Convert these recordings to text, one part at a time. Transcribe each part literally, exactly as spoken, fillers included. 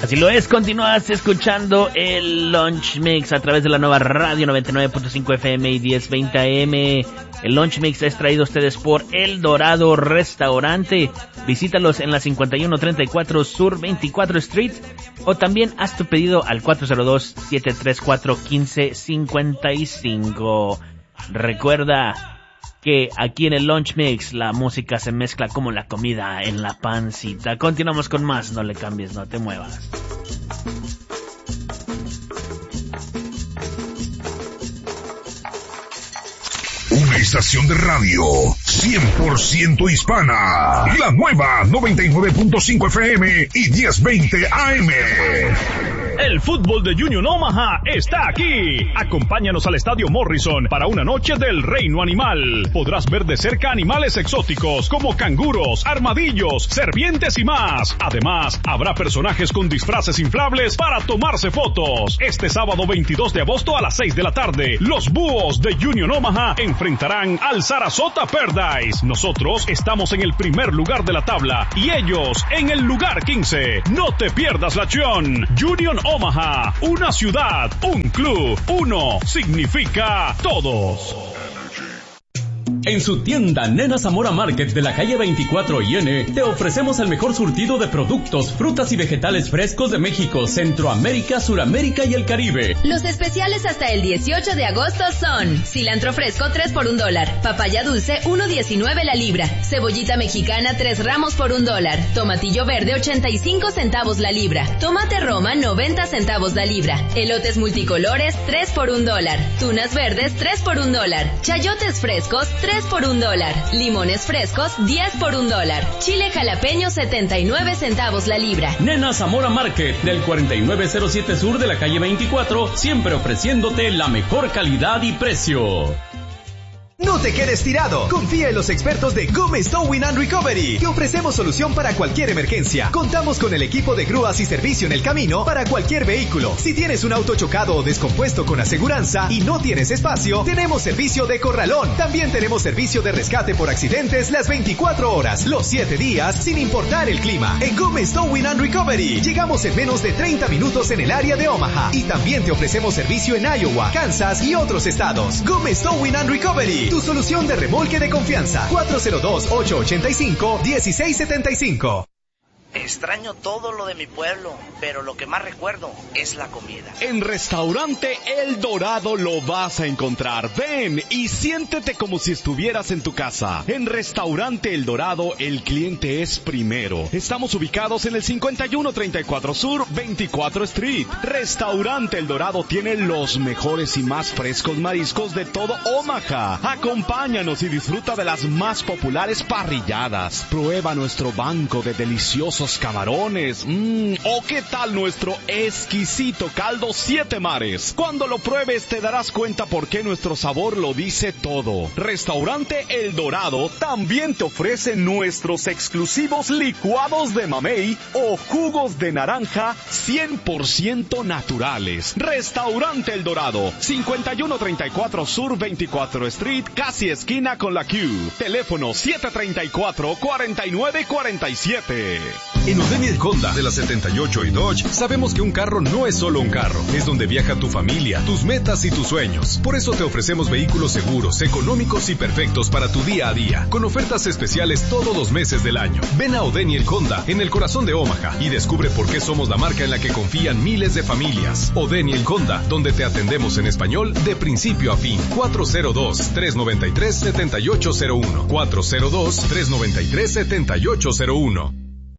Así lo es, continúas escuchando el Lunch Mix a través de la nueva radio noventa y nueve punto cinco F M y diez veinte A M. El Lunch Mix es traído a ustedes por El Dorado Restaurante. Visítalos en la cincuenta y uno treinta y cuatro Sur veinticuatro Street o también haz tu pedido al cuatro cero dos, siete tres cuatro, uno cinco cinco cinco. Recuerda que aquí en el Lunch Mix la música se mezcla como la comida en la pancita. Continuamos con más, no le cambies, no te muevas. Una estación de radio cien por ciento hispana. La nueva noventa y nueve punto cinco F M y diez veinte A M. El fútbol de Union Omaha está aquí. Acompáñanos al Estadio Morrison para una noche del reino animal. Podrás ver de cerca animales exóticos como canguros, armadillos, serpientes y más. Además, habrá personajes con disfraces inflables para tomarse fotos. Este sábado veintidós de agosto a las seis de la tarde, los Búhos de Union Omaha enfrentarán al Sarasota Paradise. Nosotros estamos en el primer lugar de la tabla y ellos en el lugar quince. No te pierdas la acción. Union Omaha, una ciudad, un club, uno significa todos. En su tienda Nena Zamora Market de la calle veinticuatro I N te ofrecemos el mejor surtido de productos, frutas y vegetales frescos de México, Centroamérica, Suramérica y el Caribe. Los especiales hasta el dieciocho de agosto son cilantro fresco tres por un dólar, papaya dulce uno diecinueve la libra, cebollita mexicana tres ramos por un dólar, tomatillo verde ochenta y cinco centavos la libra, tomate roma noventa centavos la libra, elotes multicolores tres por un dólar, tunas verdes tres por un dólar, chayotes frescos tres por un dólar, limones frescos diez por un dólar, chile jalapeño setenta y nueve centavos la libra. Nena Zamora Market del cuarenta y nueve cero siete Sur de la calle veinticuatro, siempre ofreciéndote la mejor calidad y precio. No te quedes tirado. Confía en los expertos de Gómez Towing and Recovery. Te ofrecemos solución para cualquier emergencia. Contamos con el equipo de grúas y servicio en el camino para cualquier vehículo. Si tienes un auto chocado o descompuesto con aseguranza y no tienes espacio, tenemos servicio de corralón. También tenemos servicio de rescate por accidentes las veinticuatro horas, los siete días, sin importar el clima. En Gómez Towing and Recovery llegamos en menos de treinta minutos en el área de Omaha. Y también te ofrecemos servicio en Iowa, Kansas y otros estados. Gómez Towing and Recovery, tu solución de remolque de confianza. cuatro cero dos, ocho ocho cinco, uno seis siete cinco. Extraño todo lo de mi pueblo, pero lo que más recuerdo es la comida. En Restaurante El Dorado lo vas a encontrar. Ven y siéntete como si estuvieras en tu casa. En Restaurante El Dorado, el cliente es primero. Estamos ubicados en el cincuenta y uno treinta y cuatro Sur veinticuatro Street. Restaurante El Dorado tiene los mejores y más frescos mariscos de todo Omaha. Acompáñanos y disfruta de las más populares parrilladas. Prueba nuestro banco de deliciosos camarones. Mmm, o qué tal nuestro exquisito caldo siete mares. Cuando lo pruebes te darás cuenta por qué nuestro sabor lo dice todo. Restaurante El Dorado también te ofrece nuestros exclusivos licuados de mamey o jugos de naranja cien por ciento naturales. Restaurante El Dorado, cincuenta y uno treinta y cuatro Sur veinticuatro Street, casi esquina con la Q. Teléfono siete tres cuatro, cuatro nueve cuatro siete. En O'Daniel Honda de la setenta y ocho y Dodge sabemos que un carro no es solo un carro, es donde viaja tu familia, tus metas y tus sueños. Por eso te ofrecemos vehículos seguros, económicos y perfectos para tu día a día, con ofertas especiales todos los meses del año. Ven a O'Daniel Honda en el corazón de Omaha y descubre por qué somos la marca en la que confían miles de familias. O'Daniel Honda, donde te atendemos en español de principio a fin. cuatro cero dos, tres nueve tres, siete ocho cero uno. cuatro cero dos, tres nueve tres, siete ocho cero uno.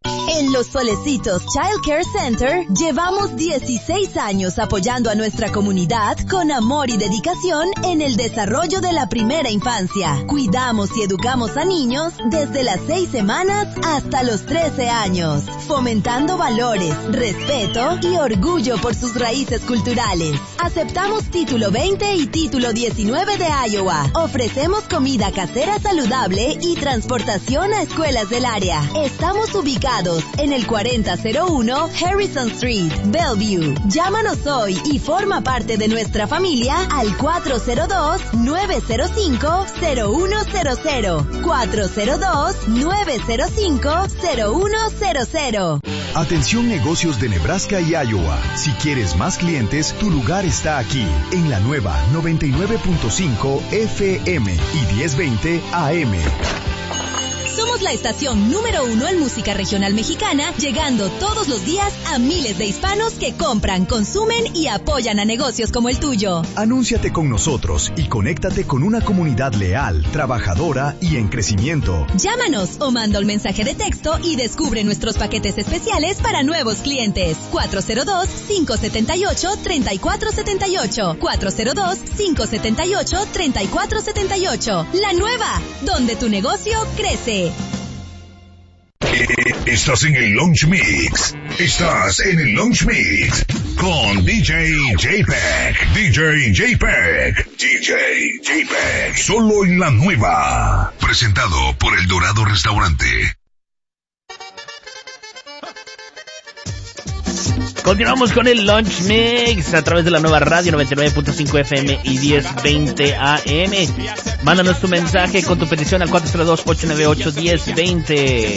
En Los Solecitos Child Care Center llevamos dieciséis años apoyando a nuestra comunidad con amor y dedicación en el desarrollo de la primera infancia. Cuidamos y educamos a niños desde las seis semanas hasta los trece años, fomentando valores, respeto y orgullo por sus raíces culturales. Aceptamos título veinte y título diecinueve de Iowa. Ofrecemos comida casera saludable y transportación a escuelas del área. Estamos ubicados en el cuarenta cero uno Harrison Street, Bellevue. Llámanos hoy y forma parte de nuestra familia al cuatro cero dos, nueve cero cinco, cero uno cero cero. cuatro cero dos, nueve cero cinco, cero uno cero cero. Atención negocios de Nebraska y Iowa. Si quieres más clientes, tu lugar está aquí, en la nueva noventa y nueve punto cinco F M y diez veinte A M. Somos la estación número uno en música regional mexicana, llegando todos los días a miles de hispanos que compran, consumen y apoyan a negocios como el tuyo. Anúnciate con nosotros y conéctate con una comunidad leal, trabajadora y en crecimiento. Llámanos o manda un mensaje de texto y descubre nuestros paquetes especiales para nuevos clientes. cuatro cero dos, cinco siete ocho, tres cuatro siete ocho. cuatro cero dos, cinco siete ocho, tres cuatro siete ocho. La nueva, donde tu negocio crece. Estás en el Launch Mix. Estás en el Launch Mix con D J J-Pack. D J J-Pack. D J J-Pack. Solo en la nueva. Presentado por El Dorado Restaurante. Continuamos con el Launch Mix a través de la nueva radio noventa y nueve punto cinco F M y diez veinte A M. Mándanos tu mensaje con tu petición al cuatro cero dos, ocho nueve ocho, uno cero dos cero.